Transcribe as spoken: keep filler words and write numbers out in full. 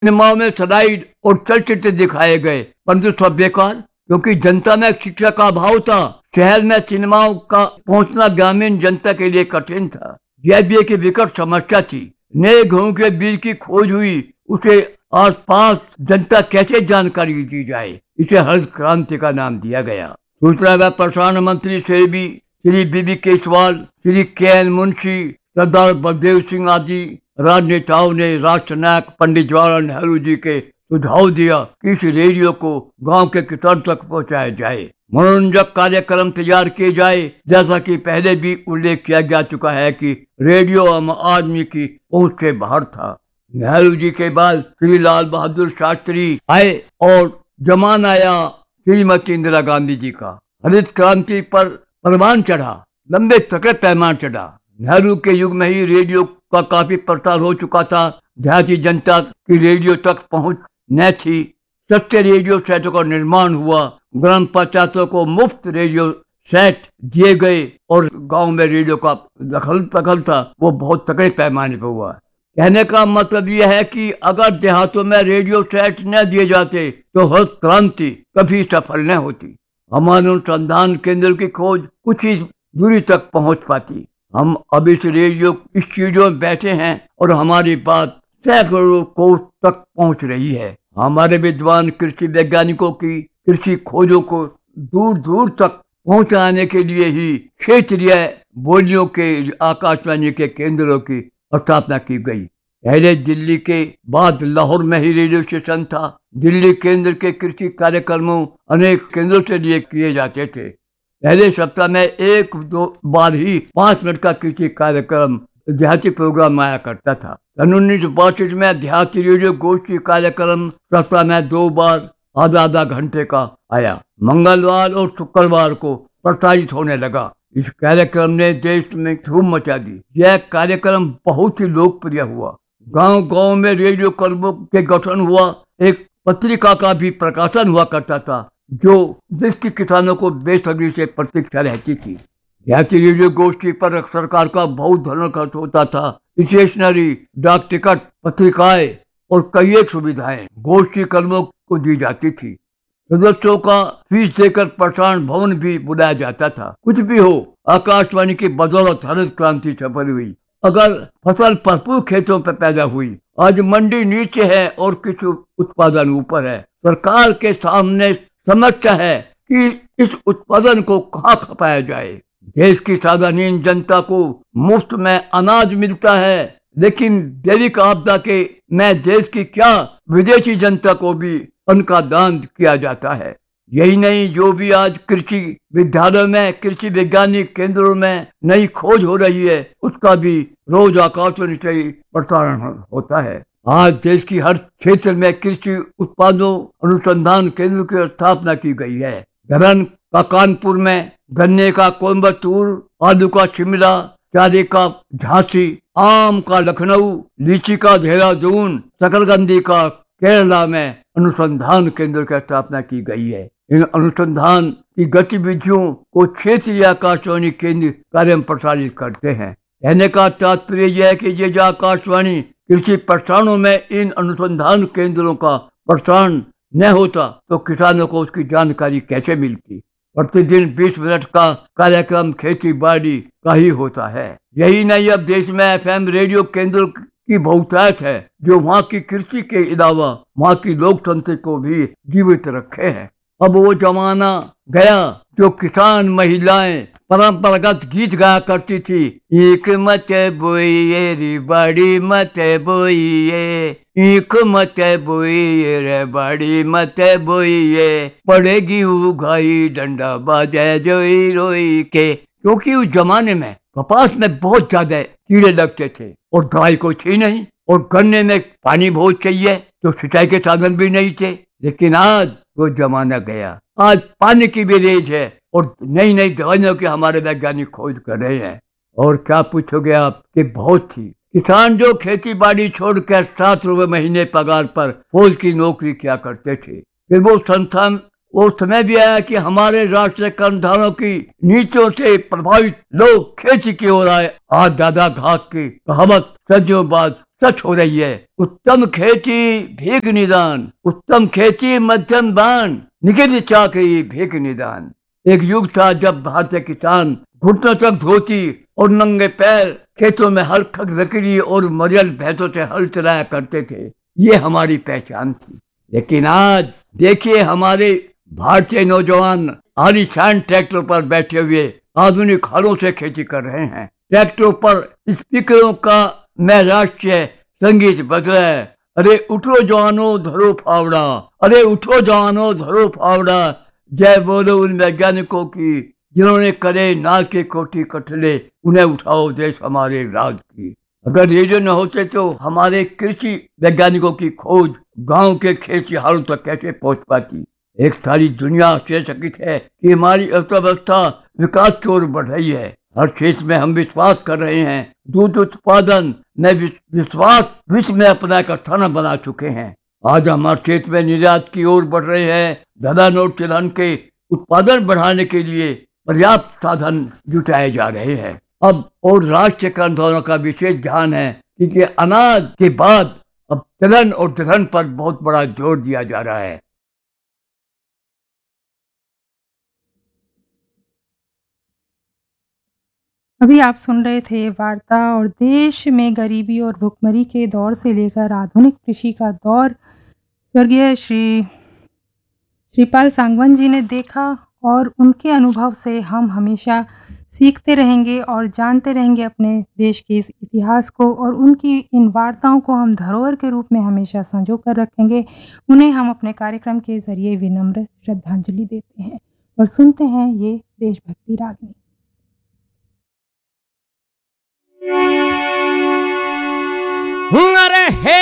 सिनेमाओं में स्लाइड और चलचित्र दिखाए गए, परंतु सब बेकार, क्योंकि जनता में शिक्षा का अभाव था। शहर में सिनेमाओं का पहुंचना ग्रामीण जनता के लिए कठिन था। यह भी एक विकट समस्या थी। नए गेहूं के बीज की खोज हुई, उसे आसपास जनता कैसे जानकारी दी जाए, इसे हरित क्रांति का नाम दिया गया। सूचना व प्रसारण मंत्री श्री बी श्री बीबी केसवाल, श्री के एन मुंशी, सरदार बलदेव सिंह आदि राजनेताओं ने राष्ट्र नायक पंडित जवाहरलाल नेहरू जी के सुझाव दिया कि इस रेडियो को गांव के किसान तक पहुंचाया जाए, मनोरंजक कार्यक्रम तैयार किए जाए। जैसा कि पहले भी उल्लेख किया जा चुका है कि रेडियो आम आदमी की पहुंच से बाहर था। नेहरू जी के बाद श्री लाल बहादुर शास्त्री आए और जमाना आया श्रीमती इंदिरा गांधी जी का। हरित क्रांति पर परवान चढ़ा, लंबे तकड़े पैमान चढ़ा। नेहरू के युग में ही रेडियो का काफी प्रचार हो चुका था। देहाती जनता की रेडियो तक पहुंच न थी। सस्ते रेडियो सेटों का निर्माण हुआ, ग्राम पंचायतों को मुफ्त रेडियो सेट दिए गए और गांव में रेडियो का दखल दखल था वो बहुत तगड़े पैमाने पर हुआ। कहने का मतलब यह है कि अगर देहातों में रेडियो सेट न दिए जाते तो हरित क्रांति कभी सफल न होती। हमारे अनुसंधान केंद्र की खोज कुछ ही दूरी तक पहुंच पाती। हम अब इस रेडियो स्टूडियो में बैठे हैं और हमारी बात सैकड़ों कोस तक पहुंच रही है। हमारे विद्वान कृषि वैज्ञानिकों की कृषि खोजों को दूर दूर तक पहुंचाने के लिए ही क्षेत्रीय बोलियों के आकाशवाणी के केंद्रों की स्थापना की गई। पहले दिल्ली के बाद लाहौर में ही रेडियो स्टेशन था। दिल्ली केंद्र के कृषि कार्यक्रमों अनेक केंद्रों से लिए किए जाते थे। पहले सप्ताह में एक दो बार ही पांच मिनट का कृषि कार्यक्रम देहाती प्रोग्राम आया करता था। सन उन्नीस सौ बासठ में देहाती रेडियो गोष्ठी कार्यक्रम सप्ताह में दो बार आधा आधा घंटे का आया। मंगलवार और शुक्रवार को प्रसारित होने लगा। इस कार्यक्रम ने देश में धूम मचा दी। यह कार्यक्रम बहुत ही लोकप्रिय हुआ। गांव गांव में रेडियो कर्मियों के गठन हुआ। एक पत्रिका का भी प्रकाशन हुआ करता था जो देश के किसानों को बेसब्री से प्रतीक्षा रहती थी। देहाती रेडियो गोष्ठी पर सरकार का बहुत धन खर्च होता था। स्टेशनरी, डाक टिकट, पत्रिकाएं और कई एक सुविधाएं गोष्ठी कर्मियों को दी जाती थी। सदस्यों का फीस देकर प्रसारण भवन भी बुलाया जाता था। कुछ भी हो, आकाशवाणी की बदौलत हरित क्रांति सफल हुई। अगर फसल भरपूर खेतों पर पैदा हुई, आज मंडी नीचे है और कुछ उत्पादन ऊपर है। सरकार के सामने समस्या है कि इस उत्पादन को कहाँ खपाया जाए। देश की साधारण जनता को मुफ्त में अनाज मिलता है, लेकिन दैनिक आपदा के में देश की क्या विदेशी जनता को भी अन्न का दान किया जाता है। यही नहीं, जो भी आज कृषि विद्यालयों में, कृषि वैज्ञानिक केंद्रों में नई खोज हो रही है, उसका भी रोज आकाशवाणी से प्रसारण होता है। आज देश की हर क्षेत्र में कृषि उत्पादों अनुसंधान केंद्र की स्थापना की गई है। दरन का कानपुर में, गन्ने का कोयम्बटूर, आलू का शिमला, चारे का झांसी, आम का लखनऊ, लीची का देहरादून, शकरकंदी का केरला में अनुसंधान केंद्र की स्थापना की गई है। इन अनुसंधान की गतिविधियों को क्षेत्रीय आकाशवाणी केंद्र कार्यक्रम प्रसारित करते हैं। कहने का तात्पर्य यह है कि ये जो आकाशवाणी कृषि प्रसारणों में इन अनुसंधान केंद्रों का प्रसारण न होता तो किसानों को उसकी जानकारी कैसे मिलती। प्रतिदिन बीस मिनट का कार्यक्रम खेती बाड़ी का ही होता है। यही नहीं, अब देश में एफ एम रेडियो केंद्र की बहुतायत है जो वहाँ की कृषि के अलावा वहाँ की लोकतंत्र को भी जीवित रखे हैं। अब वो जमाना गया जो किसान महिलाएं परंपरागत गीत गाया करती थी। एक मत बोइए रे बड़ी मत बोइए, एक मत बोइए रे बड़ी मत बोइए, पड़ेगी उगाई डंडा बाजे जोई रोई के। क्योंकि उस जमाने में कपास में बहुत ज्यादा कीड़े लगते थे और दवाई कोई थी नहीं, और गन्ने में पानी बहुत चाहिए तो सिंचाई के साधन भी नहीं थे। लेकिन आज वो जमाना गया। आज पानी की भी रेंज है और नई नई दवाइयों के हमारे वैज्ञानिक खोज कर रहे हैं। और क्या पूछोगे आप कि बहुत थी। किसान जो खेती बाड़ी छोड़कर सात रुपए महीने पगार पर फौज की नौकरी किया करते थे, फिर वो संस्था वो समय भी आया कि हमारे राष्ट्रीय कर्मधारों की नीतियों से प्रभावित लोग खेती की ओर आए। आज दादा घाट की कहावत सदियों बाद सच हो रही है। उत्तम खेती भीख निदान, उत्तम खेती मध्यम बान, निखिल चाकरी भीख निदान। एक युग था जब भारतीय किसान घुटनों तक धोती और नंगे पैर खेतों में हल खग लकड़ी और मरियल भैंसों से हल चलाया करते थे। ये हमारी पहचान थी। लेकिन आज देखिए, हमारे भारतीय नौजवान आलीशान ट्रैक्टर पर बैठे हुए आधुनिक हलों से खेती कर रहे हैं। ट्रैक्टरों पर स्पीकरों का मैं राष्ट्रीय संगीत बज रहा है। अरे उठो जवानों धरो फावड़ा, अरे उठो जवानों धरो फावड़ा, जय बोलो उन वैज्ञानिकों की जिन्होंने करे नाज के कोठी कटले, उन्हें उठाओ देश हमारे राज की। अगर रेडियो न होते तो हमारे कृषि वैज्ञानिकों की खोज गांव के खेती हालों तक कैसे पहुंच पाती। एक सारी दुनिया आश्चर्यचकित है कि हमारी अर्थव्यवस्था विकास की ओर बढ़ रही है। हर क्षेत्र में हम विश्वास कर रहे हैं। दूध उत्पादन में विश्वास विश्व में अपना एक स्थान बना चुके हैं। आज हमारे क्षेत्र में निर्यात की ओर बढ़ रहे हैं। धरा नोट तिलहन के उत्पादन बढ़ाने के लिए पर्याप्त साधन जुटाए जा रहे हैं। अब और राष्ट्रीयकरण दोनों का विशेष ध्यान है, क्योंकि अनाज के बाद अब तिलहन और दलहन पर बहुत बड़ा जोर दिया जा रहा है। अभी आप सुन रहे थे वार्ता, और देश में गरीबी और भुखमरी के दौर से लेकर आधुनिक कृषि का दौर स्वर्गीय श्री श्रीपाल सांगवान जी ने देखा, और उनके अनुभव से हम हमेशा सीखते रहेंगे और जानते रहेंगे अपने देश के इस इतिहास को, और उनकी इन वार्ताओं को हम धरोहर के रूप में हमेशा संजो कर रखेंगे। उन्हें हम अपने कार्यक्रम के जरिए विनम्र श्रद्धांजलि देते हैं और सुनते हैं ये देशभक्ति रागनी। अरे हे